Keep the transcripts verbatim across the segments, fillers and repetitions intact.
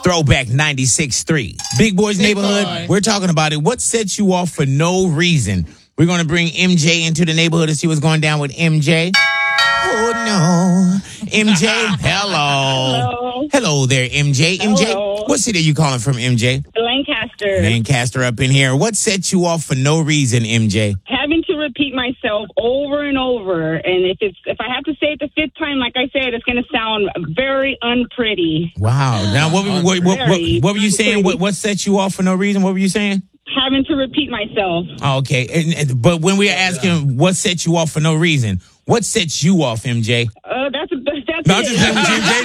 Throwback ninety-six point three. Big Boys Big Neighborhood. Boy. We're talking about it. What sets you off for no reason? We're going to bring M J into the neighborhood to see what's going down with M J. Oh, no. M J, hello. Hello. Hello there, M J. Hello. M J, what city are you calling from, M J? Lancaster. Lancaster up in here. What sets you off for no reason, M J? Having to repeat myself over and over. And if it's if I have to say it the fifth time, like I said, it's going to sound very unpretty. Wow. Now, what, what, what, what, what, what were you saying? What, what sets you off for no reason? What were you saying? Having to repeat myself. Okay. And, and, but when we're asking what sets you off for no reason, what sets you off, M J? Uh, that's that's no, it. just M J.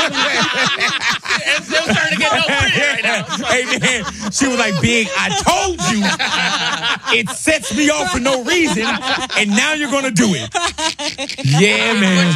It's still starting to get no pretty right now. Hey, man, she was like, Big, I told you it sets me off for no reason, and now you're going to do it. Yeah, man.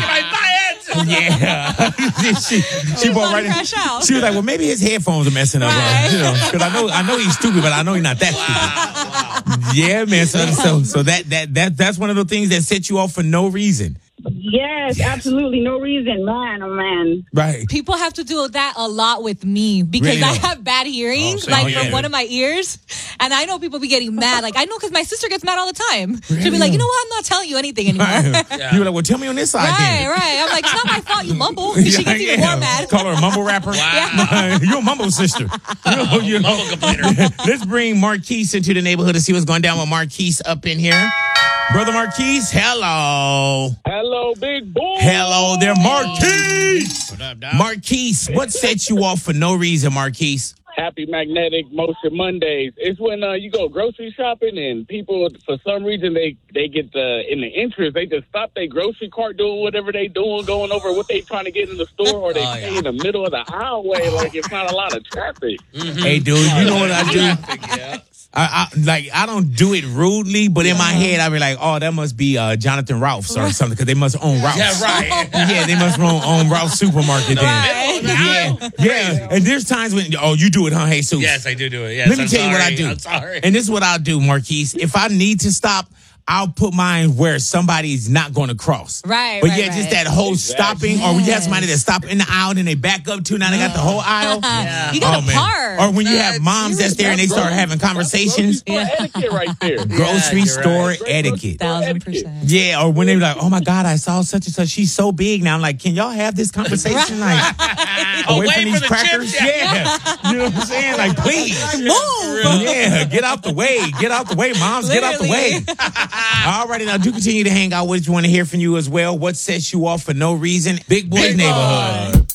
Yeah. she she brought right in. She was like, well, maybe his headphones are messing up. Right. Uh, you know, because I know, I know he's stupid, but I know he's not that wow, stupid. Wow. Yeah, man. So, so, so that, that, that, that's one of the things that set you off for no reason. Yes, yes, absolutely. No reason. Man, oh, man. Right. People have to do that a lot with me because really? I have bad hearing, oh, like oh, yeah. from one of my ears. And I know people be getting mad. Like, I know because my sister gets mad all the time. Really? She'll be like, you know what? I'm not telling you anything anymore. Right. Yeah. You're like, well, tell me on this side. Right, then. right. I'm like, it's not my fault. You mumble. She gets even yeah. more mad. Call her a mumble rapper. Wow. Yeah. You're a mumble sister. You know, you know. Mumble complainer. Let's bring Marquise into the neighborhood to see what's going down with Marquise up in here. Brother Marquise, hello. Hello, big boy. Hello there, Marquise. What up, dog? Marquise, what sets you off for no reason, Marquise? Happy Magnetic Motion Mondays. It's when uh, you go grocery shopping and people, for some reason, they, they get the, in the interest, they just stop their grocery cart doing whatever they doing, going over what they trying to get in the store, or they oh, stay yeah. in the middle of the aisleway like it's not a lot of traffic. Mm-hmm. Hey, dude, you know what I do? yeah. I, I like I don't do it rudely, but in my head I be like, oh, that must be uh, Jonathan Ralph's or something because they must own Ralph's. Yeah, right. Yeah, they must own, own Ralph's supermarket then. Right. Yeah, yeah. And there's times when oh, you do it, huh, Jesus? Yes, I do do it. Yes, Let me I'm tell you what sorry. I do. I'm sorry. And this is what I'll do, Marquise. If I need to stop, I'll put mine where somebody's not going to cross. Right, But right, yeah, right. just that whole Exactly. stopping, or when you have somebody that stop in the aisle and they back up too, now they got the whole aisle. Yeah. You gotta Oh, man. park. Or when you have moms that's there and they start having conversations. Grocery store etiquette right there. Grocery you're store right. etiquette. Thousand percent. Yeah, or when they be like, oh my God, I saw such and such. She's so big now. I'm like, can y'all have this conversation? Like, away Away from from these the crackers? chips, yeah. Yeah. You know what I'm saying? Like, please. Move. Yeah, get out the way. Get out the way, moms. Get out the way. All righty, now do continue to hang out with you. Want to hear from you as well. What sets you off for no reason? Big Boys Big Neighborhood.